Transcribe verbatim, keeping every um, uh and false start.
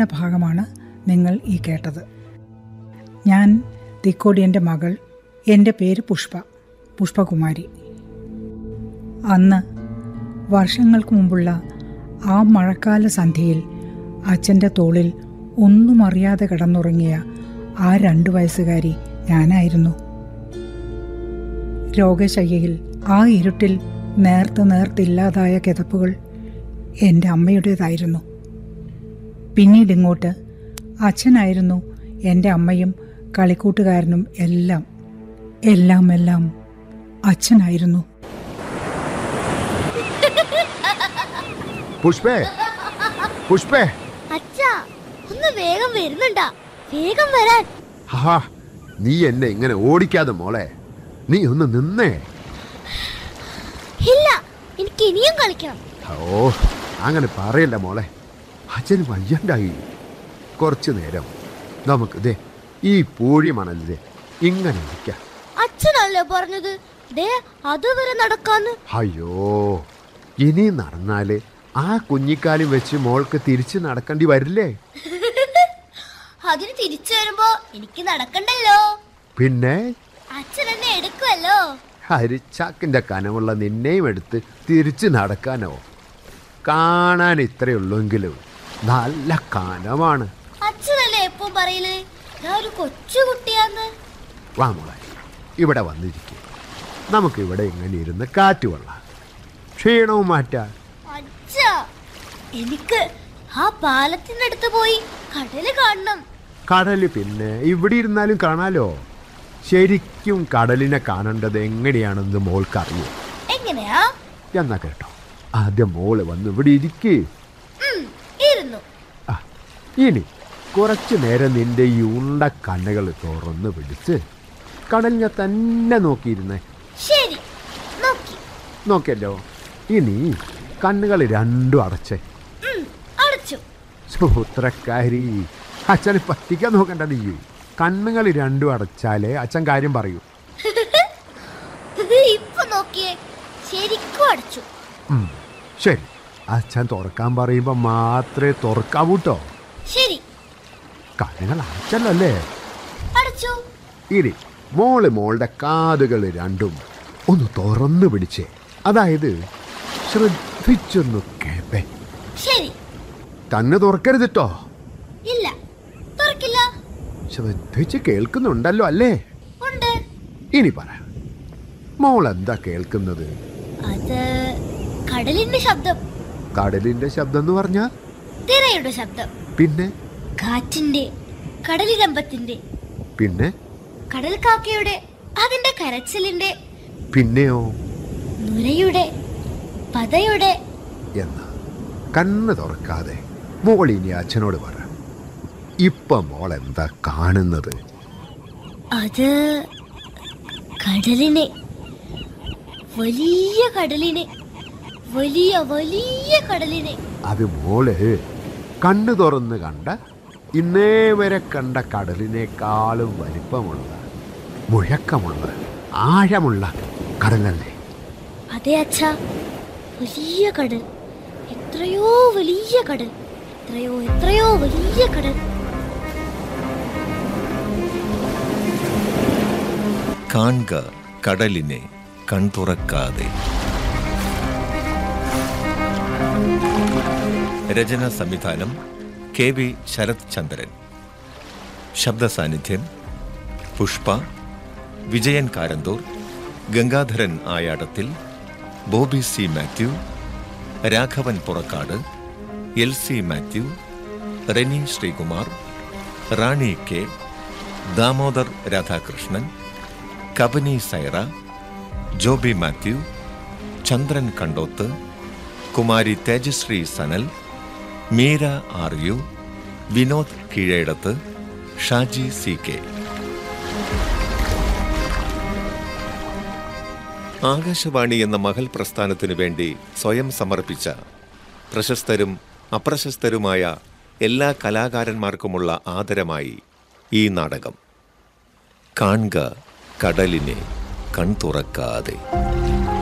അവസാന ഭാഗമാണ് നിങ്ങൾ ഈ കേട്ടത്. ഞാൻ തിക്കോടിയൻ്റെ മകൾ. എൻ്റെ പേര് പുഷ്പ, പുഷ്പകുമാരി. അന്ന് വർഷങ്ങൾക്ക് മുമ്പുള്ള ആ മഴക്കാല സന്ധ്യയിൽ അച്ഛൻ്റെ തോളിൽ ഒന്നും അറിയാതെ കിടന്നുറങ്ങിയ ആ രണ്ടു വയസ്സുകാരി ഞാനായിരുന്നു. രോഗശയ്യയിൽ ആ ഇരുട്ടിൽ നേർത്ത് നേർത്തില്ലാതായ കിതപ്പുകൾ എൻ്റെ അമ്മയുടേതായിരുന്നു. പിന്നീടിങ്ങോട്ട് അച്ഛനായിരുന്നു എൻ്റെ അമ്മയും കളിക്കൂട്ടുകാരനും എല്ലാം. എല്ലാം എല്ലാം അച്ഛനായിരുന്നു. പുഷ്പേ, പുഷ്പേ, അച്ഛാ ഒന്ന് വേഗം വരുന്നുണ്ടാ, വേഗം വരാൻ. ഹാ, നീ എന്നെ ഇങ്ങനെ ഓടിക്കാതെ മോളെ, നീ ഒന്ന് നിന്നേ. ഇല്ല, എനിക്ക് ഇനിയും കളിക്കണം. ഓ, അങ്ങനെ പറയല്ല മോളെ, അച്ഛന് വയ്യണ്ടായി. കുറച്ചു നേരം നമുക്ക് ദേ ഈ പൂഴി മണലിലെ ഇങ്ങനെ ഇരിക്കാം. അച്ഛനല്ലേ പറഞ്ഞത് ദേ അതുവരെ നടക്കാന്ന്? അയ്യോ, ഇനി നടന്നാല് ആ കുഞ്ഞിക്കാലും വെച്ച് മോൾക്ക് തിരിച്ച് നടക്കേണ്ടി വരില്ലേ? അതിന് തിരിച്ചു വരുമ്പോ എനിക്ക് നടക്കണ്ടല്ലോ. പിന്നെ അച്ഛൻ എന്നെ എടുക്കുമല്ലോ. ഹരിച്ചാക്കിന്റെ കനമുള്ള നിന്നെയും എടുത്ത് തിരിച്ച് നടക്കാനോ? കാണാൻ ഇത്രയുള്ളൂങ്കിലും നല്ല കനമാണ്. അച്ഛനല്ലേ എപ്പോ പറയല് ഞാൻ ഒരു കൊച്ചുകുട്ടിയാന്ന്? വാ മോളെ, ഇവിടെ വന്നിരിക്കും. നമുക്ക് ഇവിടെ ഇങ്ങനെ ഇരുന്ന് കാറ്റ് കൊള്ളാം, ക്ഷീണവും മാറ്റാം. അച്ഛാ, എനിക്ക് ആ പാലത്തിനടുത്ത് പോയി കടല് കാണണം. കടല് പിന്നെ ഇവിടെ ഇരുന്നാലും കാണാലോ. ശരിക്കും കടലിനെ കാണേണ്ടത് എങ്ങനെയാണെന്ന് മോൾക്കറിയോ? എങ്ങനെയാ? എന്നാ കേട്ടോ, ആദ്യം മോള് വന്ന് ഇവിടെ ഇരിക്കേ. ഇരുന്നു. ആ, ഇനി കുറച്ചു നേരം നിന്റെ ഈ ഉണ്ട കണ്ണുകൾ തുറന്ന് പിടിച്ച് കടലിനെ തന്നെ നോക്കിയിരുന്നേ. ശരി, നോക്കി. നോക്കിയല്ലോ. ഇനി കണ്ണുകൾ രണ്ടും അടച്ചേ. അടച്ചു. സൂത്രക്കാരി, അച്ഛനെ പറ്റിക്കാൻ നോക്കണ്ട നീ. കണ്ണുകൾ രണ്ടും അടച്ചാലേ അച്ഛൻ കാര്യം പറയൂ. ഇപ്പൊ നോക്കിയേ, ശരിക്കും അടച്ചു. ശരി, അച്ഛൻ തുറക്കാൻ പറയുമ്പോ മാത്രമേ തുറക്കാവൂട്ടോ. ശരി. കണ്ണുകൾ അടച്ചല്ലേ? അടച്ചു. ഇനി മോള് മോളുടെ കാതുകൾ രണ്ടും ഒന്ന് തുറന്നു പിടിച്ചേ. അതായത് ശ്രദ്ധിച്ചൊന്നു കേപ്പേ. ശരി. തന്നെ തുറക്കരുതിട്ടോ. ഇല്ല, തുറക്കില്ല. ശ്രദ്ധിച്ച് കേൾക്കുന്നുണ്ടല്ലോ അല്ലേ? ഉണ്ട്. ഇനി പറ, മോൾ എന്താ കേൾക്കുന്നത്? അത് കടലിന്റെ ശബ്ദം. കടലിന്റെ ശബ്ദം എന്ന് പറഞ്ഞാ? തിരയുടെ ശബ്ദം. പിന്നെ? കാറ്റിന്റെ, കടലിരമ്പത്തിന്റെ. പിന്നെ? കടൽ കാക്കയുടെ, അതിന്റെ കരച്ചിലിന്റെ. പിന്നെയോ? നുരയുടെ, പതയുടെ. എന്നാ കണ്ണ് തുറക്കാതെ മോൾ ഇനി അച്ഛനോട് പറ, ഇപ്പൊ മോൾ എന്താ കാണുന്നത്? അത് കടലിനെ, വലിയ കടലിനെ, വലിയ വലിയ കടലിനെ. അത് മോള് കണ്ണു തുറന്ന് കണ്ട ഇന്നേ വരെ കണ്ട കടലിനേക്കാളും വലിപ്പമുള്ള, മുഴക്കമുള്ള, ആഴമുള്ള കടലല്ലേ? അതെ അച്ഛാ, വലിയ കടൽ. എത്രയോ വലിയ കടൽ, എത്രയോ എത്രയോ വലിയ കടൽ. കാണുക കടലിനെ കൺതുറക്കാതെ. രചന സംവിധാനം കെ വി ശരത് ചന്ദ്രൻ. ശബ്ദ സാന്നിധ്യം Pushpa, Vijayan Karanthur, Gangadharan Ayadathil, Bobby C Mathew, Raghavan Purakkad, L C Mathew, Reni Sreekumar, Rani K, Damodar Radhakrishnan, Kabani Saira, Joby Mathew, Chandran Kandoth, Kumari Tejashree Sanal, Meera are you, Vinod Keezhedath, Shaji C K. Akashvani എന്ന മഹൽ പ്രസ്ഥാനത്തിനു വേണ്ടി സ്വയം സമർപ്പിച്ച പ്രശസ്തരും അപ്രശസ്തരുമായ എല്ലാ കലാകാരന്മാർക്കുമുള്ള ആദരമായി ഈ നാടകം. കാണുക കടലിനെ കൺതുറക്കാതെ.